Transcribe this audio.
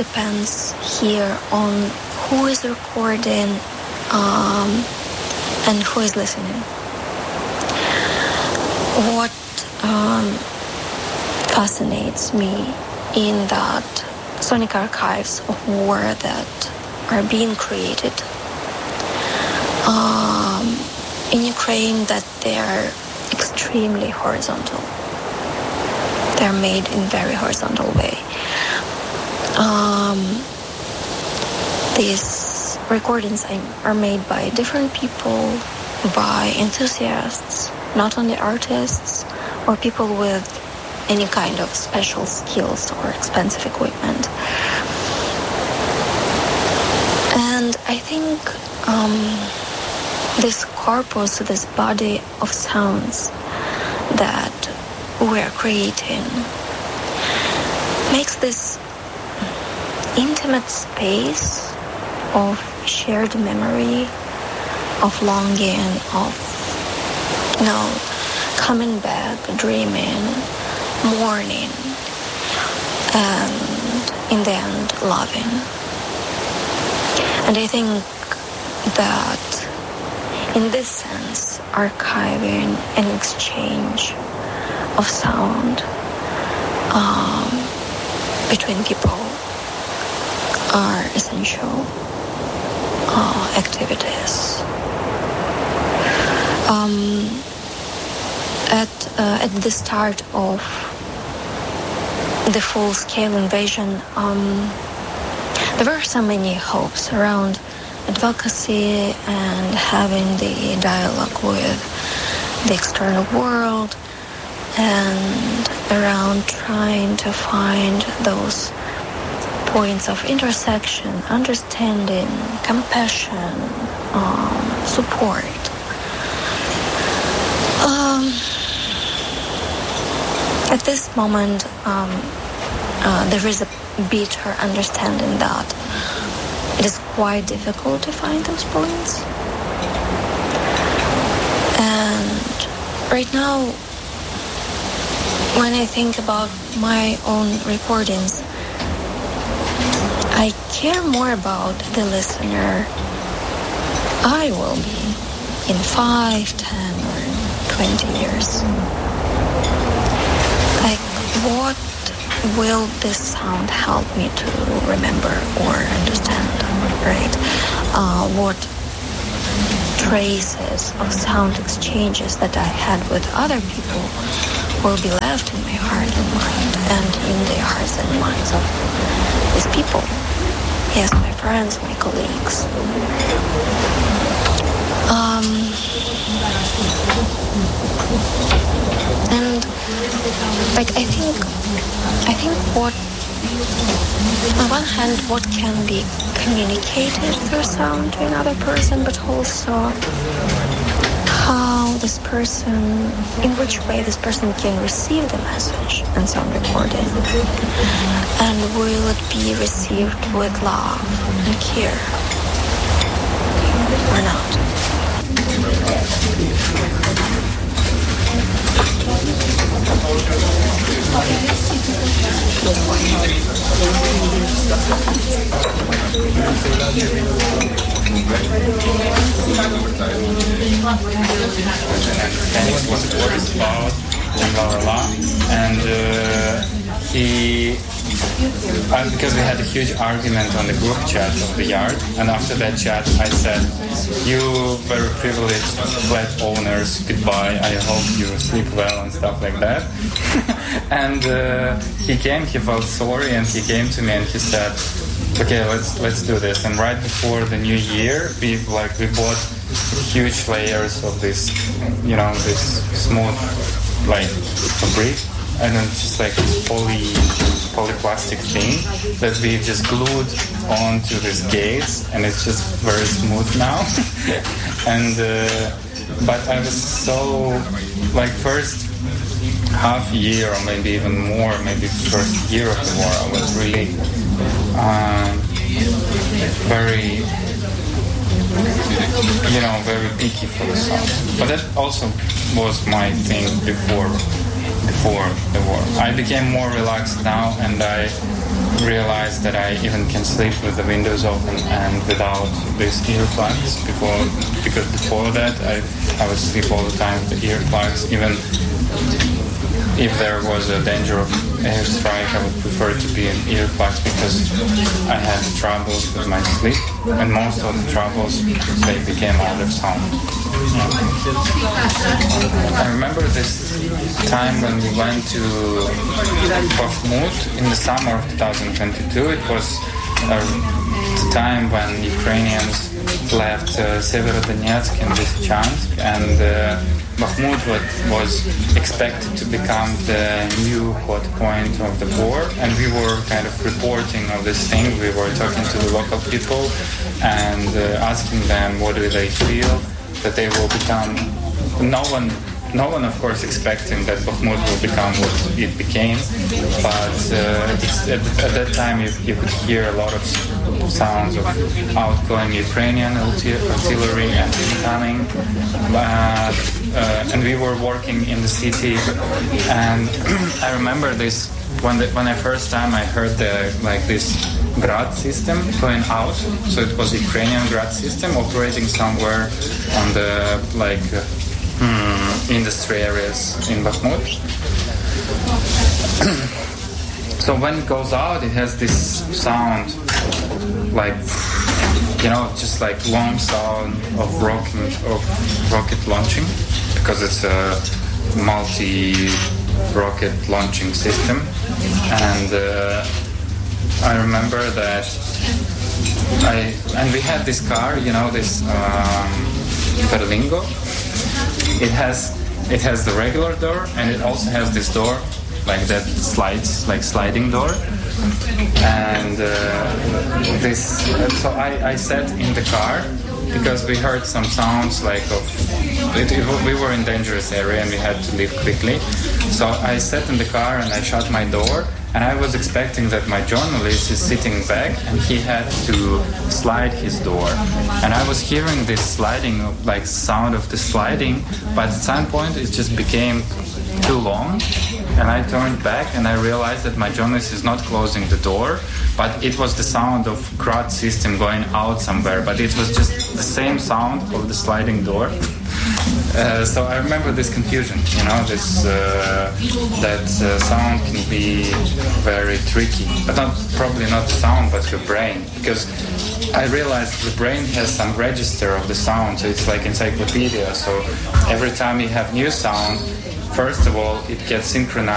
depends here on who is recording and who is listening. What fascinates me in that sonic archives of war that are being created in Ukraine, that they are extremely horizontal. They're made in very horizontal way. These recordings are made by different people, by enthusiasts, not only artists or people with any kind of special skills or expensive equipment. And I think this corpus, this body of sounds that we're creating makes this intimate space of shared memory, of longing, of coming back, dreaming, mourning, and in the end, loving. And I think that in this sense, archiving and exchange of sound between people are essential activities. At the start of the full-scale invasion, there were so many hopes around advocacy and having the dialogue with the external world, and around trying to find those points of intersection, understanding, compassion, support. At this moment, there is a bitter understanding that it is quite difficult to find those points. And right now, when I think about my own recordings, I care more about the listener I will be in 5, 10, or 20 years. Like, what will this sound help me to remember or understand, right? What traces of sound exchanges that I had with other people will be left in my heart and mind, and in the hearts and minds of these people. Yes, my friends, my colleagues. And I think what, on one hand, what can be communicated through sound to another person, but also how this person, in which way this person can receive the message and sound recording, and will it be received with love and care or not? And what it was about and because we had a huge argument on the group chat of the yard, and after that chat I said, you very privileged flat owners, goodbye, I hope you sleep well and stuff like that. And he felt sorry, and he came to me and he said, okay, let's do this. And right before the new year, we bought huge layers of this, this smooth fabric, and then just polyplastic thing that we just glued onto these gates, and it's just very smooth now. And but I was so first half year, or maybe even more, maybe first year of the war, I was really very very picky for the sound. But that also was my thing before the war. I became more relaxed now, and I realized that I even can sleep with the windows open and without these earplugs because before that I would sleep all the time with the earplugs. Even if there was a danger of airstrike, I would prefer to be in earplugs because I had troubles with my sleep, and most of the troubles, they became out of sound. I remember this time when we went to Bakhmut in the summer of 2022. It was the time when Ukrainians left Severodonetsk and Lysychansk, and Bakhmut was expected to become the new hot point of the war, and we were kind of reporting of this thing. We were talking to the local people and asking them what do they feel that they will become. No one, of course, expecting that Bakhmut will become what it became, but at that time you could hear a lot of sounds of outgoing Ukrainian artillery and incoming, and we were working in the city, and I remember this when I first time I heard this Grad system going out. So it was Ukrainian Grad system operating somewhere on the industry areas in Bakhmut. So when it goes out, it has this sound just like long sound of rocket launching, because it's a multi-rocket launching system. And I remember that we had this car, this Berlingo. It has the regular door, and it also has this door like that slides, like sliding door. And so I sat in the car because we heard some sounds we were in dangerous area and we had to leave quickly. So I sat in the car and I shut my door, and I was expecting that my journalist is sitting back and he had to slide his door. And I was hearing this sliding, sound of the sliding, but at some point it just became too long. And I turned back and I realized that my journalist is not closing the door, but it was the sound of Grad system going out somewhere, but it was just the same sound of the sliding door. So I remember this confusion, that sound can be very tricky, but probably not the sound, but your brain, because I realized the brain has some register of the sound, so it's like encyclopedia. So every time you have new sound, first of all, it gets synchronized